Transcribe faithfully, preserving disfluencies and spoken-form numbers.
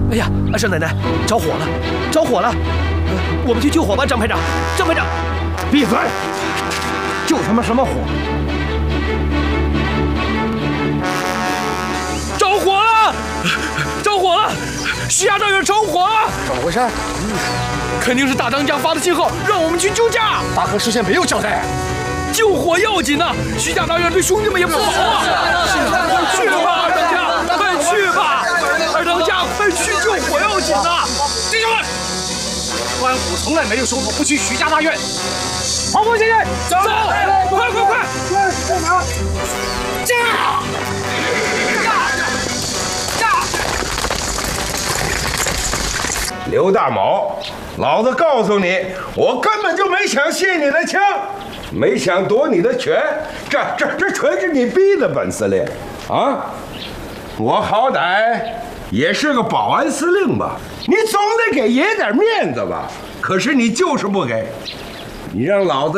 哎呀，少奶奶，着火了，着火了！我们去救火吧，张排长。张排长， 闭嘴！救他妈什么火？ 着火了！着火了！徐家大院着火了！ 怎么回事？ 肯定是大当家发的信号，让我们去救驾。 大哥事先没有交代。 救火要紧呐！徐家大院对兄弟们也不好啊！去吧，二当家，快去吧！二当家，快去救火要紧呐！ 弟兄们，关虎从来没有说过不去徐家大院。黄渤先生，走！快快快！驾！ 刘大某，老子告诉你，我根本就没想卸你的枪，没想夺你的权，这这这全是你逼的，本司令啊！我好歹也是个保安司令吧，你总得给爷点面子吧？可是你就是不给，你让老子